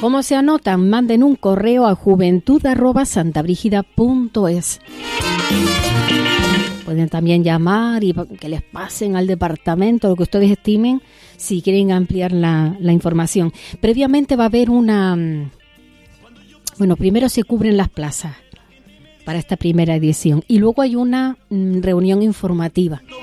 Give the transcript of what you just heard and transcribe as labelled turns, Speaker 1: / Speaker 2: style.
Speaker 1: ¿Cómo se anotan? Manden un correo a juventud@santabrigida.es. Pueden también llamar y que les pasen al departamento lo que ustedes estimen si quieren ampliar la información. Previamente va a haber primero se cubren las plazas para esta primera edición y luego hay una reunión informativa